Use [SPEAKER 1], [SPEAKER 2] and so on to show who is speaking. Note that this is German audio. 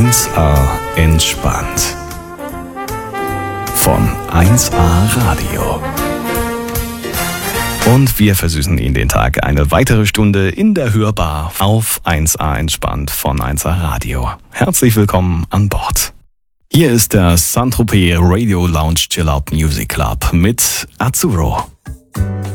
[SPEAKER 1] 1A entspannt. Von 1A Radio. Und wir versüßen Ihnen den Tag eine weitere Stunde in der Hörbar auf 1A entspannt von 1A Radio. Herzlich willkommen an Bord. Hier ist der Saint-Tropez Radio Lounge Chill Out Music Club mit Azzurro.